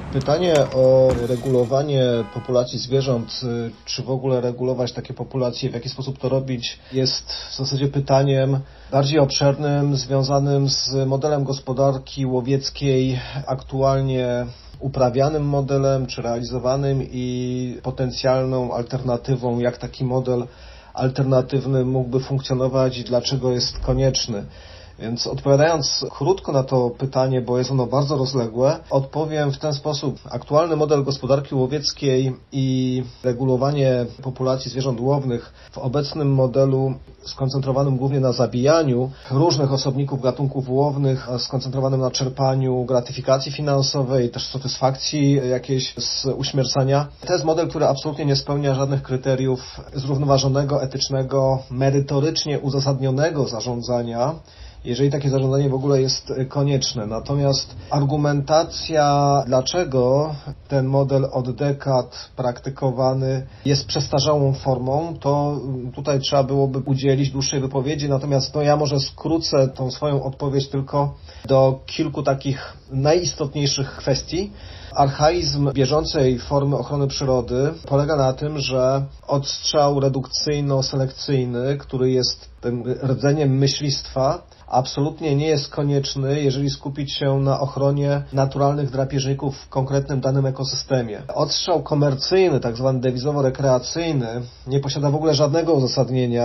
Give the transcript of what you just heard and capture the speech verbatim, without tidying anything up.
Pytanie o regulowanie populacji zwierząt, czy w ogóle regulować takie populacje, w jaki sposób to robić, jest w zasadzie pytaniem bardziej obszernym, związanym z modelem gospodarki łowieckiej, aktualnie uprawianym modelem, czy realizowanym i potencjalną alternatywą, jak taki model alternatywny mógłby funkcjonować i dlaczego jest konieczny. Więc odpowiadając krótko na to pytanie, bo jest ono bardzo rozległe, odpowiem w ten sposób. Aktualny model gospodarki łowieckiej i regulowanie populacji zwierząt łownych w obecnym modelu skoncentrowanym głównie na zabijaniu różnych osobników gatunków łownych, skoncentrowanym na czerpaniu gratyfikacji finansowej, też satysfakcji jakiejś z uśmiercania. To jest model, który absolutnie nie spełnia żadnych kryteriów zrównoważonego, etycznego, merytorycznie uzasadnionego zarządzania, jeżeli takie zarządzanie w ogóle jest konieczne. Natomiast argumentacja, dlaczego ten model od dekad praktykowany jest przestarzałą formą, to tutaj trzeba byłoby udzielić dłuższej wypowiedzi, natomiast no ja może skrócę tą swoją odpowiedź tylko do kilku takich najistotniejszych kwestii. Archaizm bieżącej formy ochrony przyrody polega na tym, że odstrzał redukcyjno-selekcyjny, który jest tym rdzeniem myślistwa, absolutnie nie jest konieczny, jeżeli skupić się na ochronie naturalnych drapieżników w konkretnym danym ekosystemie. Odstrzał komercyjny, tak zwany dewizowo-rekreacyjny, nie posiada w ogóle żadnego uzasadnienia